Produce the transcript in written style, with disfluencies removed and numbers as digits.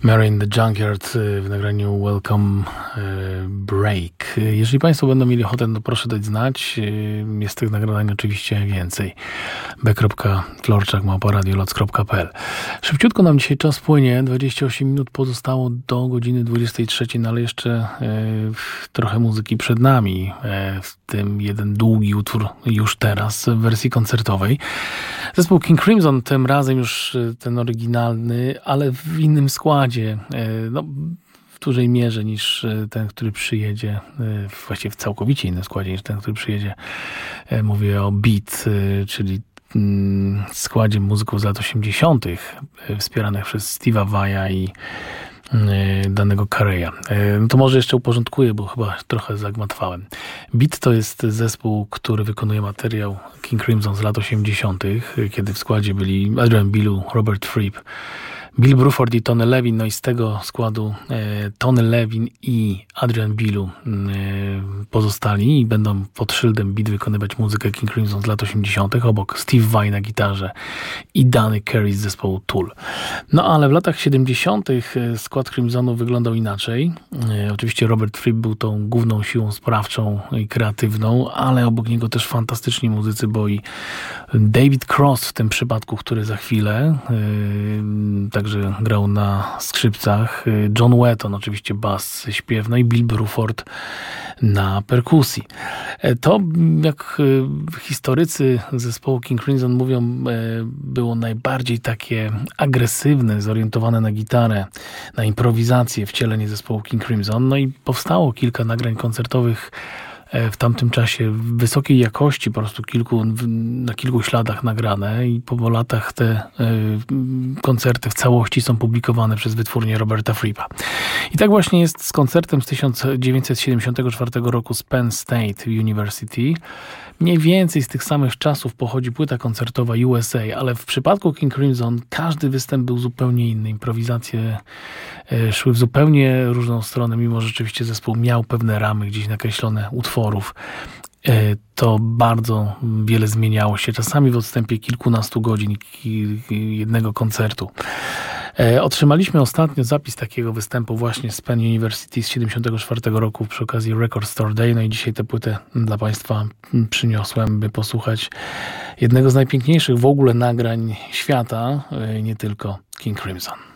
Mary in the Junkyard w nagraniu Welcome Break. Jeżeli Państwo będą mieli ochotę, to proszę dać znać. Jest tych nagrań oczywiście więcej. b.florczak@radioloc.pl. Szybciutko nam dzisiaj czas płynie. 28 minut pozostało do godziny 23, no ale jeszcze trochę muzyki przed nami. W tym jeden długi utwór już teraz w wersji koncertowej. Zespół King Crimson, tym razem już ten oryginalny, ale w innym składzie. No, w dużej mierze niż ten, który przyjedzie, właściwie w całkowicie innym składzie niż ten, który przyjedzie. Mówię o Beat, czyli składzie muzyków z lat 80., wspieranych przez Steve'a Vai'a i danego Carey'a. No to może jeszcze uporządkuję, bo chyba trochę zagmatwałem. Beat to jest zespół, który wykonuje materiał King Crimson z lat 80., kiedy w składzie byli Adrian Belew, Robert Fripp, Bill Bruford i Tony Levin. No i z tego składu Tony Levin i Adrian Belew pozostali i będą pod szyldem Beat wykonywać muzykę King Crimson z lat 80. obok Steve Vai na gitarze i Danny Carey z zespołu Tool. No ale w latach 70. skład Crimsonu wyglądał inaczej. Oczywiście Robert Fripp był tą główną siłą sprawczą i kreatywną, ale obok niego też fantastyczni muzycy, bo i David Cross w tym przypadku, który za chwilę także grał na skrzypcach, John Wetton oczywiście bas, śpiew, no i Bill Bruford na perkusji. To, jak historycy zespołu King Crimson mówią, było najbardziej takie agresywne, zorientowane na gitarę, na improwizację wcielenie zespołu King Crimson. No i powstało kilka nagrań koncertowych w tamtym czasie wysokiej jakości, po prostu na kilku śladach nagrane i po latach te koncerty w całości są publikowane przez wytwórnię Roberta Frippa. I tak właśnie jest z koncertem z 1974 roku z Penn State University. Mniej więcej z tych samych czasów pochodzi płyta koncertowa USA, ale w przypadku King Crimson każdy występ był zupełnie inny. Improwizacje szły w zupełnie różną stronę, mimo że rzeczywiście zespół miał pewne ramy gdzieś nakreślone utworów. To bardzo wiele zmieniało się, czasami w odstępie kilkunastu godzin jednego koncertu. Otrzymaliśmy ostatnio zapis takiego występu właśnie z Penn University z 1974 roku przy okazji Record Store Day. No i dzisiaj tę płytę dla Państwa przyniosłem, by posłuchać jednego z najpiękniejszych w ogóle nagrań świata, nie tylko King Crimson.